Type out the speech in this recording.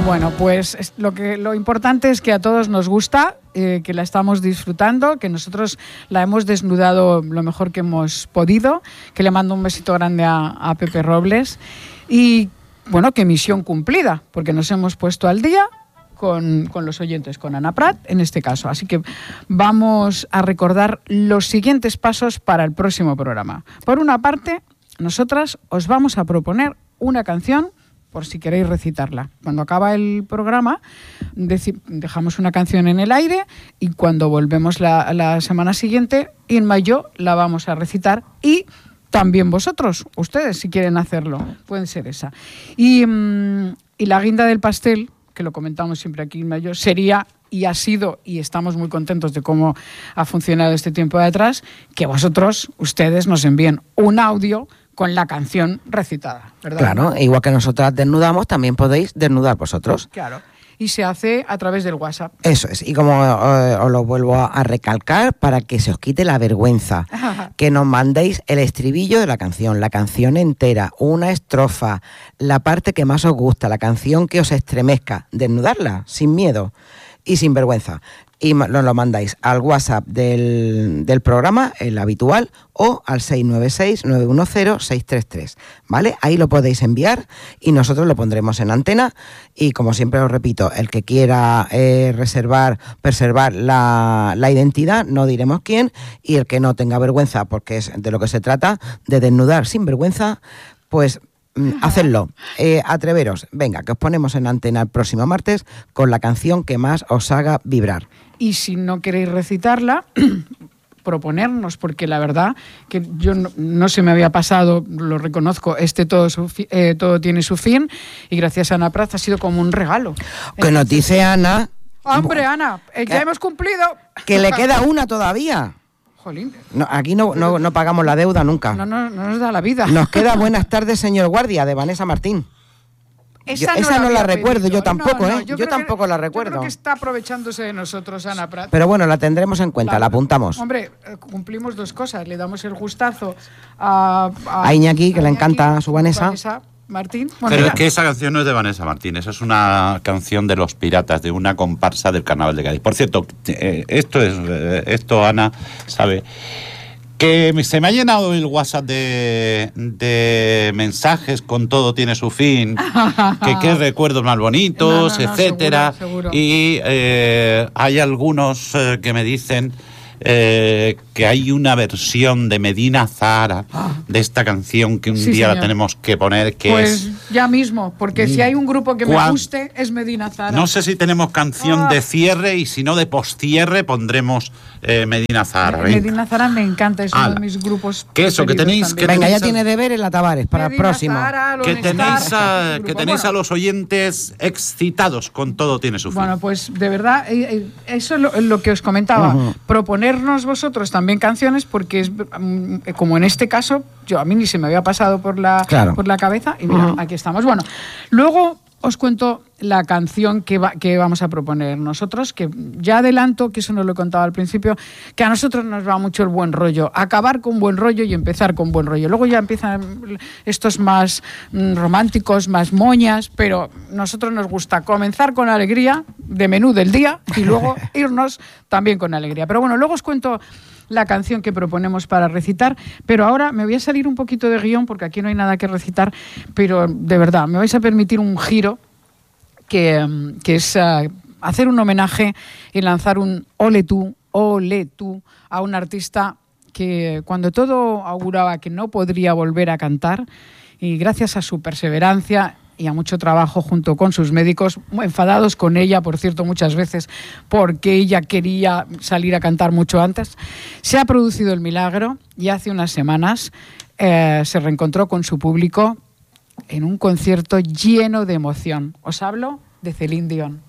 Bueno, pues lo importante es que a todos nos gusta, que la estamos disfrutando, que nosotros la hemos desnudado lo mejor que hemos podido, que le mando un besito grande a Pepe Robles y, bueno, que misión cumplida, porque nos hemos puesto al día con los oyentes, con Ana Prat en este caso. Así que vamos a recordar los siguientes pasos para el próximo programa. Por una parte, nosotras os vamos a proponer una canción por si queréis recitarla. Cuando acaba el programa, dejamos una canción en el aire y cuando volvemos la semana siguiente, Inma y yo la vamos a recitar y también vosotros, ustedes, si quieren hacerlo, pueden ser esa. Y la guinda del pastel, que lo comentamos siempre aquí, Inma y yo, sería y ha sido, y estamos muy contentos de cómo ha funcionado este tiempo de atrás, que vosotros, ustedes, nos envíen un audio con la canción recitada, ¿verdad? Claro, igual que nosotras desnudamos, también podéis desnudar vosotros. Claro, y se hace a través del WhatsApp. Eso es, y como os lo vuelvo a recalcar, para que se os quite la vergüenza, que nos mandéis el estribillo de la canción entera, una estrofa, la parte que más os gusta, la canción que os estremezca, desnudarla, sin miedo y sin vergüenza. Y nos lo mandáis al WhatsApp del programa, el habitual, o al 696-910-633, ¿vale? Ahí lo podéis enviar y nosotros lo pondremos en antena y, como siempre os repito, el que quiera preservar la identidad, no diremos quién, y el que no tenga vergüenza, porque es de lo que se trata, de desnudar sin vergüenza, pues hacedlo, atreveros, venga, que os ponemos en antena el próximo martes con la canción que más os haga vibrar. Y si no queréis recitarla, proponernos, porque la verdad que yo no se me había pasado, lo reconozco, todo tiene su fin, y gracias a Ana Prat ha sido como un regalo. Que nos dice Ana... ¡Hombre, Ana! ¡Ya hemos cumplido! ¡Que le queda una todavía! Jolín. No, aquí no pagamos la deuda nunca. No nos da la vida. Nos queda Buenas tardes, señor guardia, de Vanessa Martín. Esa no la recuerdo, pedido. Yo tampoco, yo tampoco la recuerdo. Yo creo que está aprovechándose de nosotros, Ana Prat. Pero bueno, la tendremos en cuenta, la apuntamos. Hombre, cumplimos dos cosas. Le damos el gustazo a Iñaki, que le encanta su Vanessa Martín. Bueno, pero es que esa canción no es de Vanessa Martín, esa es una canción de Los Piratas, de una comparsa del Carnaval de Cádiz. Por cierto, esto Ana sabe, que se me ha llenado el WhatsApp de mensajes con todo tiene su fin, que qué recuerdos más bonitos, etcétera. Seguro. Y hay algunos que me dicen que hay una versión de Medina Zahara de esta canción que un día señor. la tenemos que poner, que pues es... ya mismo, porque si hay un grupo que me guste es Medina Zahara. No sé si tenemos canción de cierre, y si no de postcierre pondremos Medina Zahara. Medina Zahara me encanta, es uno de mis grupos que eso, que tenéis... también. Venga, ya tiene deberes la Tavares para Medina el próximo. Zahara, que tenéis a los oyentes excitados con todo tiene su fin. Bueno, pues de verdad, eso es lo que os comentaba. Proponernos vosotros también canciones, porque es como en este caso, a mí ni se me había pasado por la cabeza, y mira, aquí estamos. Bueno, luego os cuento la canción que vamos a proponer nosotros, que ya adelanto, que eso no lo he contado al principio, que a nosotros nos va mucho el buen rollo, acabar con buen rollo y empezar con buen rollo. Luego ya empiezan estos más románticos, más moñas, pero nosotros nos gusta comenzar con alegría, de menú del día, y luego irnos también con alegría. Pero bueno, luego os cuento la canción que proponemos para recitar, pero ahora me voy a salir un poquito de guión, porque aquí no hay nada que recitar, pero de verdad, me vais a permitir un giro que es hacer un homenaje y lanzar un ole tú a un artista que cuando todo auguraba que no podría volver a cantar, y gracias a su perseverancia y a mucho trabajo junto con sus médicos, muy enfadados con ella, por cierto, muchas veces, porque ella quería salir a cantar mucho antes, se ha producido el milagro, y hace unas semanas se reencontró con su público en un concierto lleno de emoción. Os hablo de Celine Dion.